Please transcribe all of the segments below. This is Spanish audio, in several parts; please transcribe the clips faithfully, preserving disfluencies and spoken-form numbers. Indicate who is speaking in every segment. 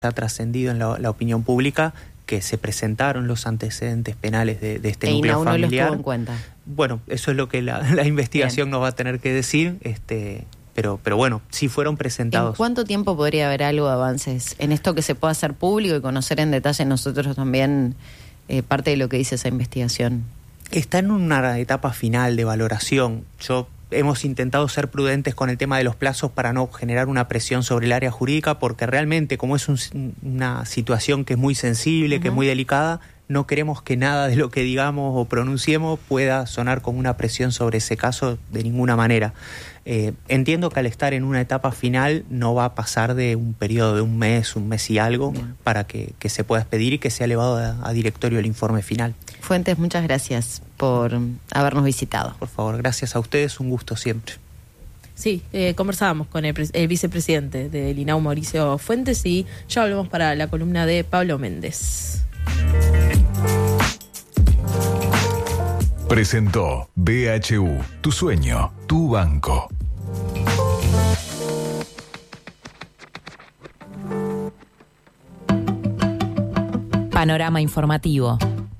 Speaker 1: ha trascendido en la, la opinión pública que se presentaron los antecedentes penales de, de este
Speaker 2: e
Speaker 1: núcleo
Speaker 2: INAU
Speaker 1: familiar.
Speaker 2: No los tuvo en cuenta.
Speaker 1: Bueno, eso es lo que la, la investigación Bien. nos va a tener que decir, este, pero, pero bueno, sí fueron presentados.
Speaker 2: ¿En cuánto tiempo podría haber algo de avances en esto que se pueda hacer público y conocer en detalle nosotros también eh, parte de lo que dice esa investigación?
Speaker 1: Está en una etapa final de valoración. Yo hemos intentado ser prudentes con el tema de los plazos para no generar una presión sobre el área jurídica, porque realmente, como es un, una situación que es muy sensible, uh-huh. que es muy delicada, no queremos que nada de lo que digamos o pronunciemos pueda sonar como una presión sobre ese caso de ninguna manera. Eh, entiendo que al estar en una etapa final no va a pasar de un periodo de un mes, un mes y algo, Bien. para que, que se pueda expedir y que sea elevado a, a directorio el informe final.
Speaker 2: Fuentes, muchas gracias por habernos visitado.
Speaker 1: Por favor, gracias a ustedes, un gusto siempre.
Speaker 3: Sí, eh, conversábamos con el, el vicepresidente del INAU, Mauricio Fuentes, y ya volvemos para la columna de Pablo Méndez.
Speaker 4: Presentó B H U, tu sueño, tu banco.
Speaker 5: Panorama informativo.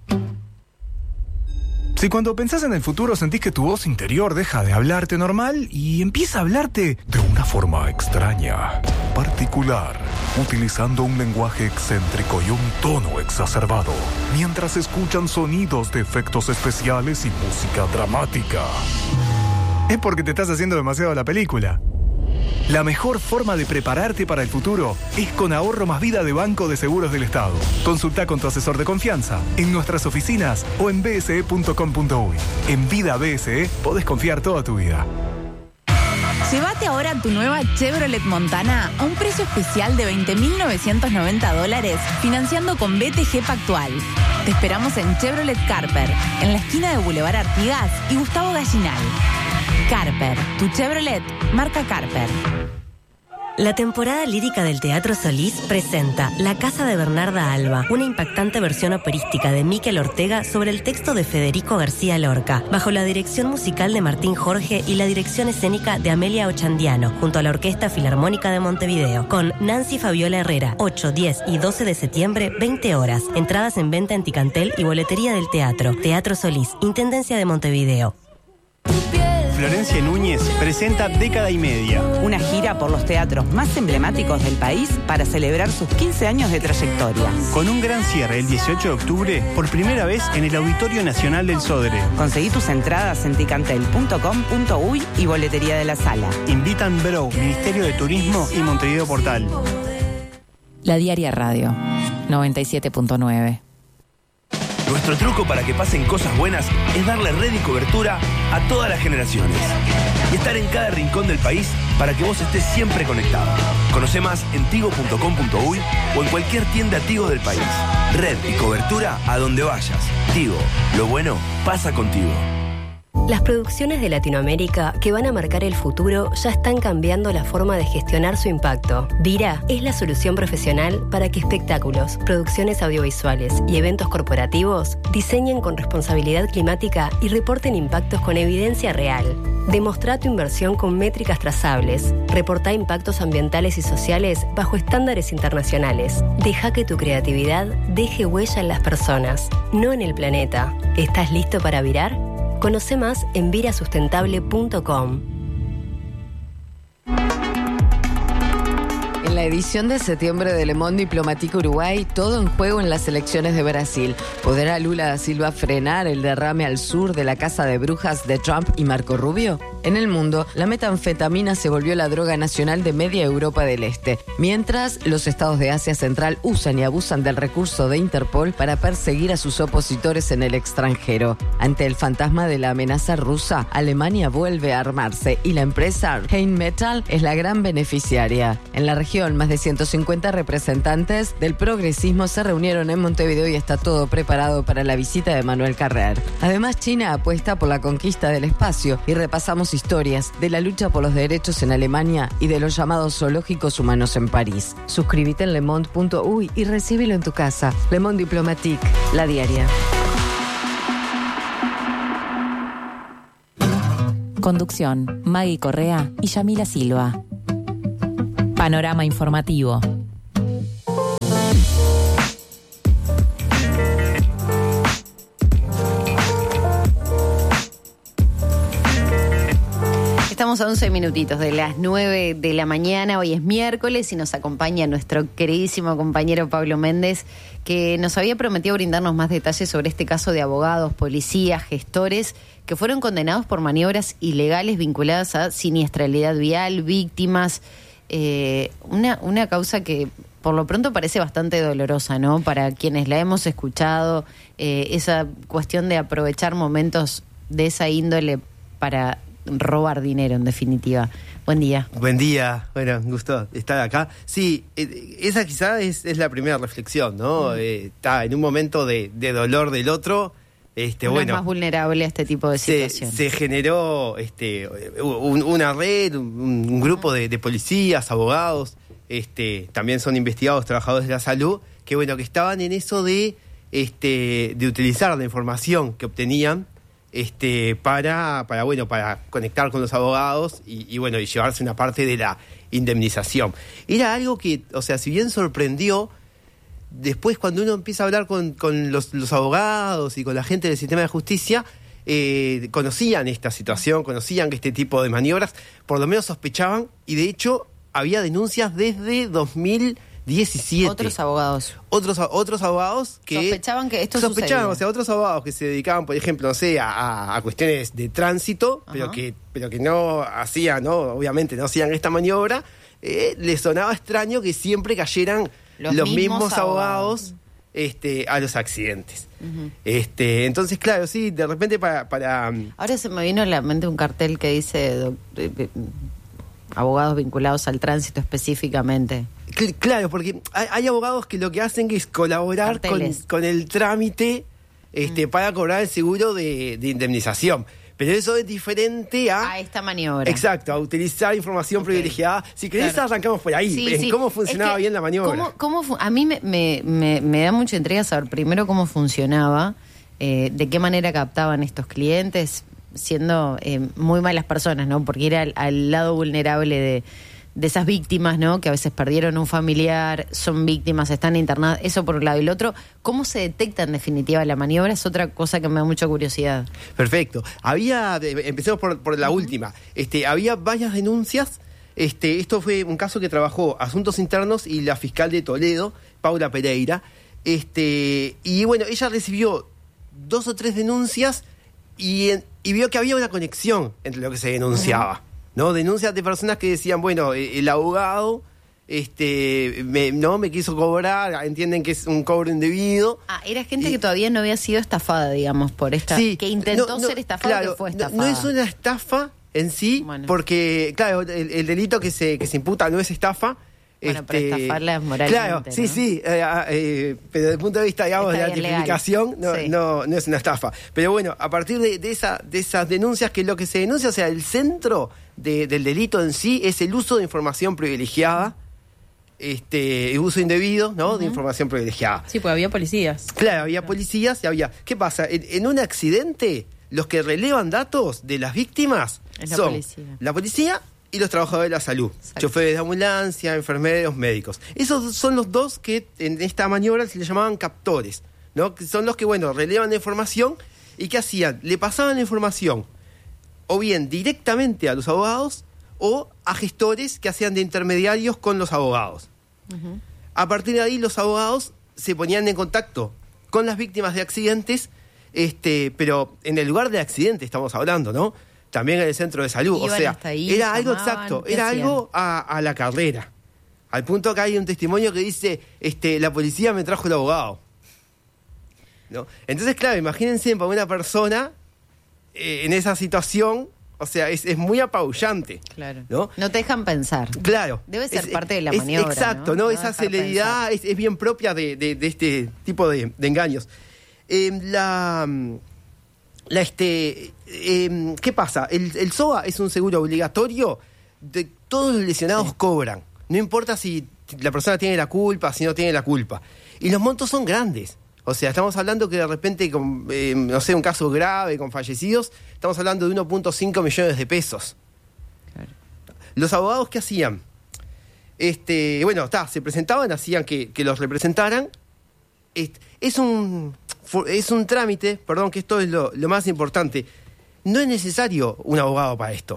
Speaker 6: Si cuando pensás en el futuro sentís que tu voz interior deja de hablarte normal y empieza a hablarte de una forma extraña, particular, utilizando un lenguaje excéntrico y un tono exacerbado, mientras escuchan sonidos de efectos especiales y música dramática, es porque te estás haciendo demasiado la película. La mejor forma de prepararte para el futuro es con Ahorro Más Vida de Banco de Seguros del Estado. Consulta con tu asesor de confianza en nuestras oficinas o en b s e punto com punto u y. En Vida B S E podés confiar toda tu vida.
Speaker 7: Llévate ahora tu nueva Chevrolet Montana a un precio especial de veinte mil novecientos noventa dólares, financiando con B T G Pactual. Te esperamos en Chevrolet Carper, en la esquina de Boulevard Artigas y Gustavo Gallinal. Carper, tu Chevrolet, marca Carper.
Speaker 8: La temporada lírica del Teatro Solís presenta La Casa de Bernarda Alba, una impactante versión operística de Miquel Ortega sobre el texto de Federico García Lorca, bajo la dirección musical de Martín Jorge y la dirección escénica de Amelia Ochandiano, junto a la Orquesta Filarmónica de Montevideo, con Nancy Fabiola Herrera, ocho, diez y doce de septiembre, veinte horas. Entradas en venta en Ticantel y boletería del teatro. Teatro Solís, Intendencia de Montevideo.
Speaker 9: Florencia Núñez presenta Década y Media.
Speaker 10: Una gira por los teatros más emblemáticos del país para celebrar sus quince años de trayectoria.
Speaker 9: Con un gran cierre el dieciocho de octubre, por primera vez en el Auditorio Nacional del Sodre.
Speaker 10: Conseguí tus entradas en ticantel punto com punto u y y boletería de la sala.
Speaker 9: Invitan Bro, Ministerio de Turismo y Montevideo Portal.
Speaker 5: La Diaria Radio, noventa y siete punto nueve.
Speaker 11: Nuestro truco para que pasen cosas buenas es darle red y cobertura a todas las generaciones y estar en cada rincón del país para que vos estés siempre conectado. Conoce más en tigo punto com punto u y o en cualquier tienda Tigo del país. Red y cobertura a donde vayas. Tigo, lo bueno pasa contigo.
Speaker 8: Las producciones de Latinoamérica que van a marcar el futuro ya están cambiando la forma de gestionar su impacto. Vira es la solución profesional para que espectáculos, producciones audiovisuales y eventos corporativos diseñen con responsabilidad climática y reporten impactos con evidencia real. Demostrá tu inversión con métricas trazables. Reportá impactos ambientales y sociales bajo estándares internacionales. Deja que tu creatividad deje huella en las personas, no en el planeta. ¿Estás listo para virar? Conoce más en vira sustentable punto com.
Speaker 2: En la edición de septiembre de Le Monde Diplomatique Uruguay, todo en juego en las elecciones de Brasil. ¿Podrá Lula da Silva frenar el derrame al sur de la casa de brujas de Trump y Marco Rubio? En el mundo, la metanfetamina se volvió la droga nacional de media Europa del Este, mientras los estados de Asia Central usan y abusan del recurso de Interpol para perseguir a sus opositores en el extranjero. Ante el fantasma de la amenaza rusa, Alemania vuelve a armarse y la empresa Rheinmetall es la gran beneficiaria. En la región, más de ciento cincuenta representantes del progresismo se reunieron en Montevideo y está todo preparado para la visita de Manuel Carrer. Además, China apuesta por la conquista del espacio y repasamos historias de la lucha por los derechos en Alemania y de los llamados zoológicos humanos en París. Suscríbete en le monde punto u y y recíbelo en tu casa. Le Monde Diplomatique, la diaria.
Speaker 5: Conducción, Maggie Correa y Yamila Silva. Panorama informativo.
Speaker 12: Estamos a once minutitos de las nueve de la mañana, hoy es miércoles y nos acompaña nuestro queridísimo compañero Pablo Méndez, que nos había prometido brindarnos más detalles sobre este caso de abogados, policías, gestores que fueron condenados por maniobras ilegales vinculadas a siniestralidad vial, víctimas, eh, una, una causa que por lo pronto parece bastante dolorosa, ¿no? Para quienes la hemos escuchado, eh, esa cuestión de aprovechar momentos de esa índole para robar dinero, en definitiva. Buen día.
Speaker 13: Buen día. Bueno, un gusto estar acá. Sí, eh, esa quizá es, es la primera reflexión, ¿no? Mm. Eh, está en un momento de, de dolor del otro. Este,
Speaker 12: Uno
Speaker 13: bueno,
Speaker 12: es más vulnerable a este tipo de
Speaker 13: se,
Speaker 12: situaciones.
Speaker 13: Se generó este, un, una red, un, un grupo de, de policías, abogados, este, también son investigados trabajadores de la salud, que bueno, que estaban en eso de, este, de utilizar la información que obtenían Este, para, para, bueno, para conectar con los abogados y, y, bueno, y llevarse una parte de la indemnización. Era algo que, o sea, si bien sorprendió, después cuando uno empieza a hablar con, con los, los abogados y con la gente del sistema de justicia, eh, conocían esta situación, conocían que este tipo de maniobras, por lo menos sospechaban, y de hecho había denuncias desde dos mil diecisiete.
Speaker 12: Otros abogados.
Speaker 13: Otros, otros abogados que...
Speaker 12: Sospechaban que esto
Speaker 13: Sospechaban,
Speaker 12: sucedía.
Speaker 13: o sea, otros abogados que se dedicaban, por ejemplo, no sé, a, a cuestiones de tránsito, pero que, pero que no hacían, ¿no? Obviamente no hacían esta maniobra, eh, les sonaba extraño que siempre cayeran los, los mismos, mismos abogados, abogados este, a los accidentes. Uh-huh. Este, entonces, claro, sí, de repente para, para...
Speaker 12: Ahora se me vino a la mente un cartel que dice... Do, de, de, abogados vinculados al tránsito específicamente.
Speaker 13: Claro, porque hay, hay abogados que lo que hacen es colaborar con, con el trámite este, mm. para cobrar el seguro de, de indemnización. Pero eso es diferente a...
Speaker 12: A esta maniobra.
Speaker 13: Exacto, a utilizar información okay. privilegiada. Si querés, claro. arrancamos por ahí, sí, en sí. cómo funcionaba es que, bien la maniobra.
Speaker 12: ¿cómo, cómo fu- a mí me, me, me, me da mucha intriga saber primero cómo funcionaba, eh, de qué manera captaban estos clientes, siendo eh, muy malas personas, ¿no? Porque era al, al lado vulnerable de, de esas víctimas, ¿no? Que a veces perdieron un familiar, son víctimas, están internadas, eso por un lado. Y el otro, ¿cómo se detecta en definitiva la maniobra? Es otra cosa que me da mucha curiosidad.
Speaker 13: Perfecto. Había, empecemos por, por la uh-huh. última, este, había varias denuncias. Este, esto fue un caso que trabajó Asuntos Internos y la fiscal de Toledo, Paula Pereira. Este, y bueno, ella recibió dos o tres denuncias y, y vio que había una conexión entre lo que se denunciaba, uh-huh. ¿no? Denuncias de personas que decían, bueno, el abogado este, me, no me quiso cobrar, entienden que es un cobro indebido.
Speaker 12: Ah, era gente y, que todavía no había sido estafada, digamos, por esta, sí, que intentó no, no, ser estafada, claro, que fue estafada.
Speaker 13: No, no es una estafa en sí, bueno. porque, claro, el, el delito que se, que se imputa no es estafa.
Speaker 12: Bueno,
Speaker 13: este,
Speaker 12: pero estafarla es moralmente,
Speaker 13: claro, sí,
Speaker 12: ¿no?
Speaker 13: sí, eh, eh, pero desde el punto de vista, digamos, Está de la tipificación, no, sí. no, no es una estafa. Pero bueno, a partir de, de, esa, de esas denuncias, que lo que se denuncia, o sea, el centro de, del delito en sí es el uso de información privilegiada, este, el uso indebido, ¿no? Uh-huh. De información privilegiada.
Speaker 3: Sí, pues había policías.
Speaker 13: Claro, había policías y había... ¿Qué pasa? En, en un accidente, los que relevan datos de las víctimas
Speaker 12: es la
Speaker 13: son
Speaker 12: policía.
Speaker 13: la policía y los trabajadores de la salud, Exacto. choferes de ambulancia, enfermeros, médicos. Esos son los dos que en esta maniobra se les llamaban captores, ¿no? Que son los que, bueno, relevan la información y ¿qué hacían? Le pasaban la información o bien directamente a los abogados o a gestores que hacían de intermediarios con los abogados. Uh-huh. A partir de ahí los abogados se ponían en contacto con las víctimas de accidentes, este, pero en el lugar de accidente estamos hablando, ¿no? También en el centro de salud,
Speaker 12: Iban
Speaker 13: o sea,
Speaker 12: ahí,
Speaker 13: era algo
Speaker 12: llamaban,
Speaker 13: exacto, era
Speaker 12: hacían?
Speaker 13: algo a, a la carrera. Al punto que hay un testimonio que dice, este, la policía me trajo el abogado. ¿No? Entonces, claro, imagínense para una persona eh, en esa situación, o sea, es, es muy apabullante.
Speaker 12: Claro.
Speaker 13: ¿No?
Speaker 12: No te dejan pensar.
Speaker 13: Claro.
Speaker 12: Debe ser
Speaker 13: es,
Speaker 12: parte de la
Speaker 13: es,
Speaker 12: maniobra.
Speaker 13: Exacto, ¿no? ¿no? Esa celeridad es, es bien propia de, de, de este tipo de, de engaños. Eh, la... La este, eh, ¿Qué pasa? El, el S O A es un seguro obligatorio, de todos los lesionados sí. cobran. No importa si la persona tiene la culpa, si no tiene la culpa. Y los montos son grandes. O sea, estamos hablando que de repente, con, eh, no sé, un caso grave con fallecidos, estamos hablando de uno punto cinco millones de pesos. Claro. Los abogados, ¿qué hacían? Este, bueno, está, se presentaban, hacían que, que los representaran. Es, es un... Es un trámite, perdón, que esto es lo, lo más importante. No es necesario un abogado para esto.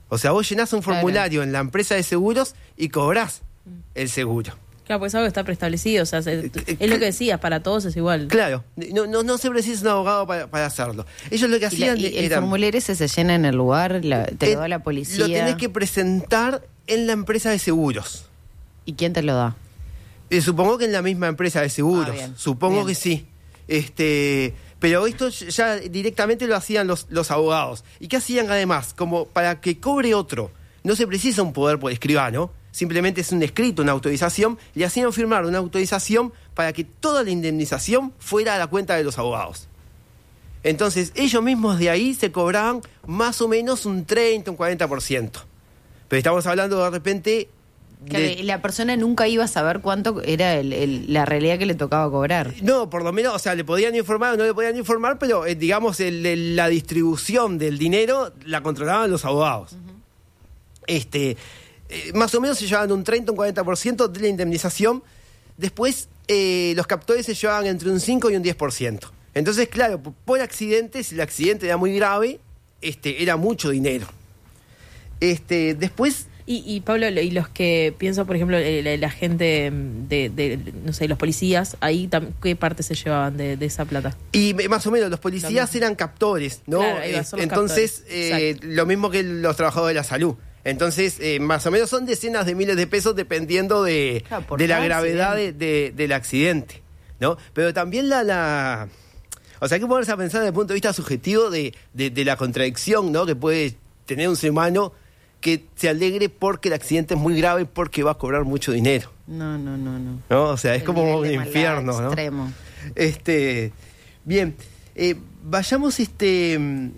Speaker 13: O sea, vos llenás un formulario claro. en la empresa de seguros y cobrás el seguro.
Speaker 3: Claro, pues es algo que está preestablecido, o sea, se, es lo que decías, para todos es igual.
Speaker 13: Claro, no, no, no se precisa un abogado para, para hacerlo. Ellos lo que hacían
Speaker 12: ¿Y, la, y
Speaker 13: era...
Speaker 12: el formulario ese se llena en el lugar? La, ¿Te lo da la policía?
Speaker 13: Lo tenés que presentar en la empresa de seguros.
Speaker 12: ¿Y quién te lo da?
Speaker 13: Eh, supongo que en la misma empresa de seguros, ah, bien, supongo bien. que sí. Este, pero esto ya directamente lo hacían los, los abogados. ¿Y qué hacían además? Como para que cobre otro, no se precisa un poder por escribano, simplemente es un escrito, una autorización, le hacían firmar una autorización para que toda la indemnización fuera a la cuenta de los abogados. Entonces, ellos mismos de ahí se cobraban más o menos un treinta, un cuarenta por ciento. Pero estamos hablando de repente...
Speaker 12: De... La persona nunca iba a saber cuánto era el, el, la realidad que le tocaba cobrar.
Speaker 13: No, por lo menos, o sea, le podían informar o no le podían informar, pero eh, digamos, el, el, la distribución del dinero la controlaban los abogados. Uh-huh. Este... Eh, más o menos se llevaban un treinta, un cuarenta por ciento de la indemnización. Después eh, los captores se llevaban entre un cinco y un diez por ciento. Entonces, claro, por accidente, si el accidente era muy grave, este, era mucho dinero. Este, después...
Speaker 3: Y, y Pablo, y los que pienso, por ejemplo, la, la gente de, de, no sé, los policías, ahí ¿qué parte se llevaban de, de esa plata?
Speaker 13: Y más o menos, los policías eran captores, ¿no?
Speaker 3: Claro, ahí va, son los
Speaker 13: Entonces,
Speaker 3: captores.
Speaker 13: Eh, lo mismo que los trabajadores de la salud. Entonces, eh, más o menos son decenas de miles de pesos dependiendo de, claro, de la gravedad de, de, del accidente, ¿no? Pero también la... la o sea, hay que ponerse a pensar desde el punto de vista subjetivo de, de, de la contradicción, ¿no? Que puede tener un ser humano que se alegre porque el accidente es muy grave porque va a cobrar mucho dinero.
Speaker 12: No, no, no, no.
Speaker 13: ¿No? O sea, es el como un infierno, ¿no?
Speaker 12: Extremo.
Speaker 13: Este, bien, eh, vayamos, este... Un,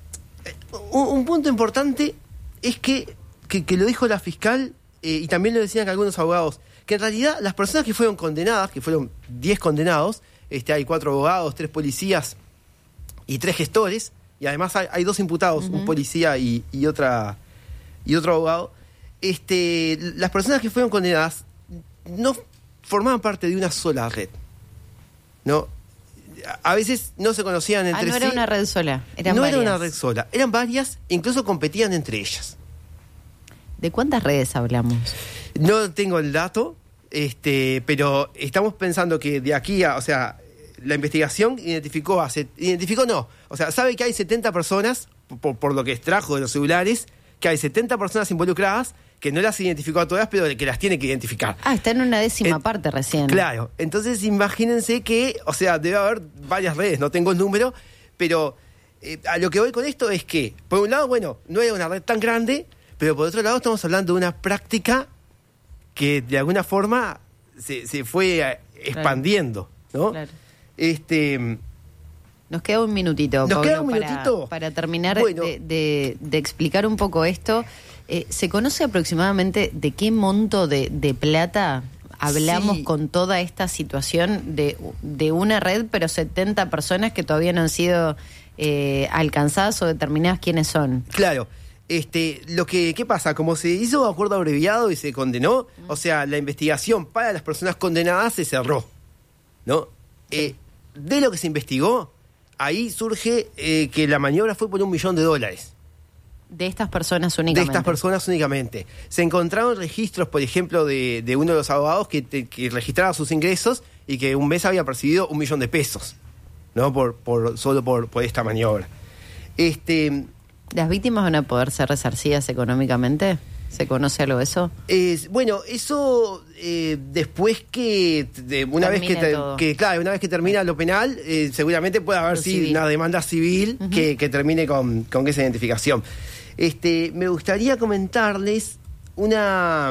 Speaker 13: un punto importante es que Que, que lo dijo la fiscal, eh, y también lo decían algunos abogados, que en realidad las personas que fueron condenadas, que fueron diez condenados, este, hay cuatro abogados, tres policías y tres gestores, y además hay, hay dos imputados, uh-huh. un policía y, y otra y otro abogado. Este, las personas que fueron condenadas no formaban parte de una sola red, ¿no? A veces no se conocían entre sí.
Speaker 12: Ah, no era una red sola, eran
Speaker 13: no
Speaker 12: varias.
Speaker 13: No era una red sola, eran varias, incluso competían entre ellas.
Speaker 12: ¿De cuántas redes hablamos?
Speaker 13: No tengo el dato, este, pero estamos pensando que de aquí a, o sea, la investigación identificó a, identificó no, o sea, sabe que hay setenta personas, por, por lo que extrajo de los celulares, que hay setenta personas involucradas, que no las identificó a todas, pero que las tiene que identificar.
Speaker 12: Ah, está en una décima eh, parte recién.
Speaker 13: Claro, entonces imagínense que, o sea, debe haber varias redes, no tengo el número, pero eh, a lo que voy con esto es que, por un lado, bueno, no era una red tan grande, pero por otro lado estamos hablando de una práctica que de alguna forma se, se fue expandiendo, ¿no? Claro. Este,
Speaker 12: nos queda un minutito,
Speaker 13: ¿Nos
Speaker 12: Pablo,
Speaker 13: queda un minutito?
Speaker 12: Para, para terminar
Speaker 13: bueno.
Speaker 12: de, de, de explicar un poco esto. Eh, ¿Se conoce aproximadamente de qué monto de, de plata hablamos sí. con toda esta situación de, de una red, pero setenta personas que todavía no han sido eh, alcanzadas o determinadas quiénes son?
Speaker 13: Claro. Este, lo que, ¿qué pasa? Como se hizo acuerdo abreviado y se condenó, mm. o sea, la investigación para las personas condenadas se cerró, ¿no? Sí. Eh, de lo que se investigó, ahí surge eh, que la maniobra fue por un millón de dólares.
Speaker 12: De estas personas únicamente.
Speaker 13: De estas personas únicamente. Se encontraron registros, por ejemplo, de, de uno de los abogados que, te, que registraba sus ingresos y que un mes había percibido un millón de pesos, ¿no? Por, por, solo por, por esta maniobra. Este...
Speaker 12: ¿Las víctimas van a poder ser resarcidas económicamente? ¿Se conoce algo de eso?
Speaker 13: Eh, bueno, eso eh, después que de, una vez que, te, que claro, una vez que termina lo penal, eh, seguramente puede haber sí, una demanda civil uh-huh. que, que termine con, con esa identificación. Este, me gustaría comentarles una.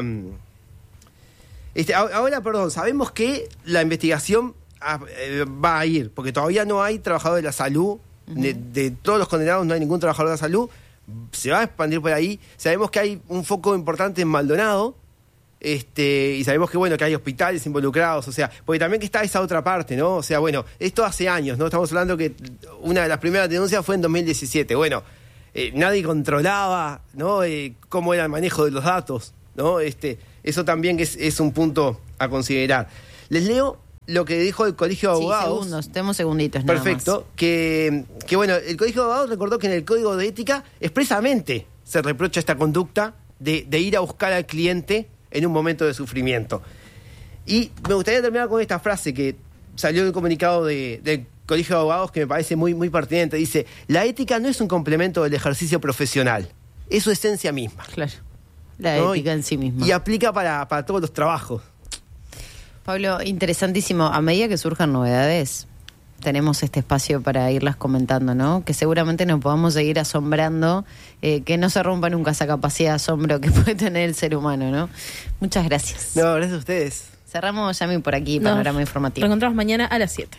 Speaker 13: Este, ahora, perdón, sabemos que la investigación va a ir, porque todavía no hay trabajador de la salud. Uh-huh. De, de todos los condenados no hay ningún trabajador de la salud. Se va a expandir por ahí. Sabemos que hay un foco importante en Maldonado, este, y sabemos que bueno que hay hospitales involucrados, o sea, porque también que está esa otra parte, ¿no? O sea, bueno, esto hace años, ¿no? Estamos hablando que una de las primeras denuncias fue en dos mil diecisiete. Bueno, eh, nadie controlaba, ¿no? Eh, cómo era el manejo de los datos, ¿no? Este, eso también es, es un punto a considerar. Les leo lo que dijo el Colegio de Abogados.
Speaker 12: Sí, segundos, tenemos segunditos.
Speaker 13: Perfecto.
Speaker 12: Nada más.
Speaker 13: Que, que bueno, el Colegio de Abogados recordó que en el Código de Ética expresamente se reprocha esta conducta de, de ir a buscar al cliente en un momento de sufrimiento. Y me gustaría terminar con esta frase que salió en el comunicado de, del Colegio de Abogados, que me parece muy, muy pertinente. Dice: la ética no es un complemento del ejercicio profesional, es su esencia misma.
Speaker 12: Claro, la
Speaker 13: ¿no?
Speaker 12: ética en sí misma.
Speaker 13: Y aplica para, para todos los trabajos.
Speaker 12: Pablo, interesantísimo. A medida que surjan novedades, tenemos este espacio para irlas comentando, ¿no? Que seguramente nos podamos seguir asombrando, eh, que no se rompa nunca esa capacidad de asombro que puede tener el ser humano, ¿no? Muchas gracias.
Speaker 13: No, gracias a ustedes.
Speaker 12: Cerramos ya por aquí,
Speaker 3: Nos
Speaker 12: panorama informativo.
Speaker 3: Nos encontramos mañana a las siete.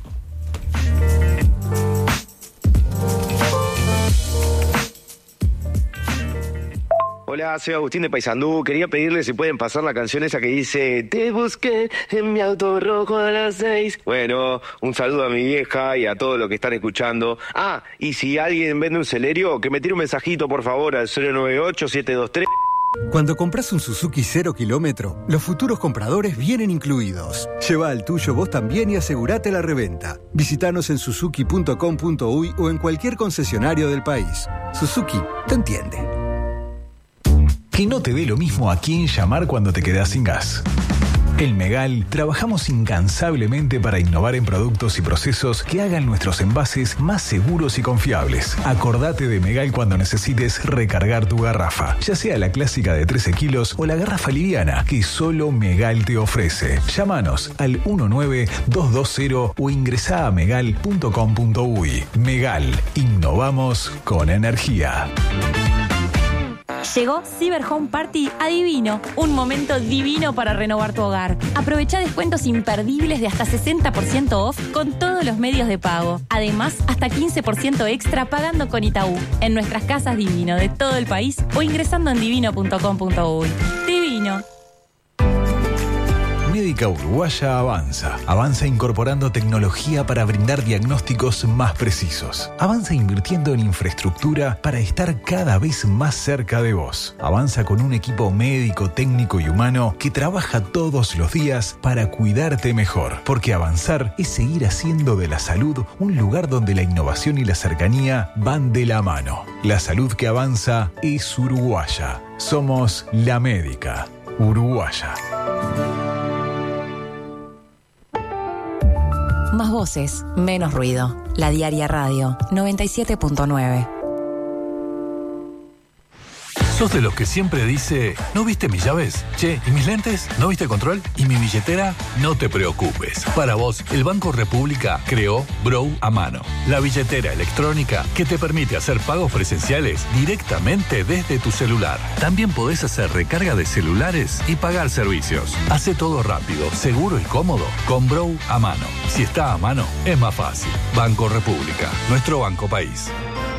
Speaker 14: Hola, soy Agustín de Paysandú. Quería pedirle si pueden pasar la canción esa que dice: te busqué en mi auto rojo a las seis. Bueno, un saludo a mi vieja y a todos los que están escuchando. Ah, y si alguien vende un Celerio, que me tire un mensajito por favor al cero nueve ocho siete dos tres.
Speaker 15: Cuando compras un Suzuki cero kilómetro, los futuros compradores vienen incluidos. Lleva al tuyo vos también y asegurate la reventa. Visítanos en suzuki punto com punto uy o en cualquier concesionario del país. Suzuki te entiende.
Speaker 4: Que no te dé lo mismo a quién llamar cuando te quedás sin gas. En Megal trabajamos incansablemente para innovar en productos y procesos que hagan nuestros envases más seguros y confiables. Acordate de Megal cuando necesites recargar tu garrafa, ya sea la clásica de trece kilos o la garrafa liviana que solo Megal te ofrece. Llámanos al uno nueve dos dos cero o ingresá a megal punto com punto uy. Megal, innovamos con energía.
Speaker 16: Llegó Cyber Home Party a Divino, un momento divino para renovar tu hogar. Aprovecha descuentos imperdibles de hasta sesenta por ciento off con todos los medios de pago. Además, hasta quince por ciento extra pagando con Itaú en nuestras casas Divino de todo el país o ingresando en divino punto com punto uy. Divino.
Speaker 4: Médica Uruguaya avanza. Avanza incorporando tecnología para brindar diagnósticos más precisos. Avanza invirtiendo en infraestructura para estar cada vez más cerca de vos. Avanza con un equipo médico, técnico y humano que trabaja todos los días para cuidarte mejor. Porque avanzar es seguir haciendo de la salud un lugar donde la innovación y la cercanía van de la mano. La salud que avanza es uruguaya. Somos la Médica Uruguaya.
Speaker 5: Más voces, menos ruido. La Diaria Radio, noventa y siete punto nueve.
Speaker 17: ¿Sos de los que siempre dice, ¿no viste mis llaves? Che, ¿y mis lentes? ¿No viste control? ¿Y mi billetera? No te preocupes. Para vos, el Banco República creó Brow a mano, la billetera electrónica que te permite hacer pagos presenciales directamente desde tu celular. También podés hacer recarga de celulares y pagar servicios. Hace todo rápido, seguro y cómodo con Brow a mano. Si está a mano, es más fácil. Banco República, nuestro banco país.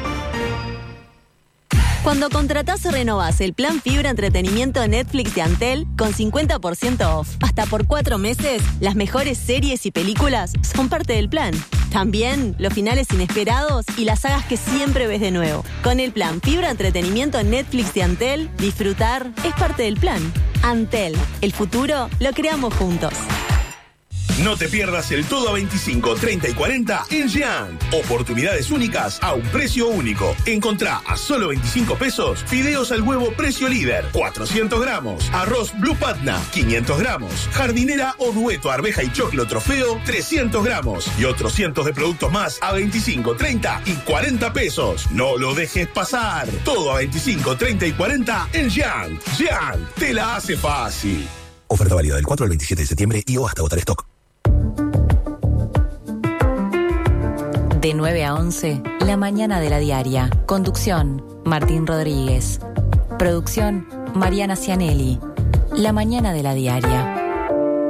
Speaker 18: Cuando contratás o renovás el plan Fibra Entretenimiento de Netflix de Antel con cincuenta por ciento off, hasta por cuatro meses, las mejores series y películas son parte del plan. También los finales inesperados y las sagas que siempre ves de nuevo. Con el plan Fibra Entretenimiento en Netflix de Antel, disfrutar es parte del plan. Antel, el futuro lo creamos juntos.
Speaker 11: No te pierdas el Todo a veinticinco, treinta y cuarenta en Jean. Oportunidades únicas a un precio único. Encontrá a solo veinticinco pesos fideos al huevo precio líder, cuatrocientos gramos. Arroz Blue Patna, quinientos gramos. Jardinera o dueto arveja y choclo trofeo, trescientos gramos. Y otros cientos de productos más a veinticinco, treinta y cuarenta pesos. No lo dejes pasar. Todo a veinticinco, treinta y cuarenta en Jean. Jean, te la hace fácil.
Speaker 19: Oferta válida del cuatro al veintisiete de septiembre y o hasta agotar stock.
Speaker 5: De nueve a once, La Mañana de la Diaria. Conducción, Martín Rodríguez. Producción, Mariana Cianelli. La Mañana de la Diaria.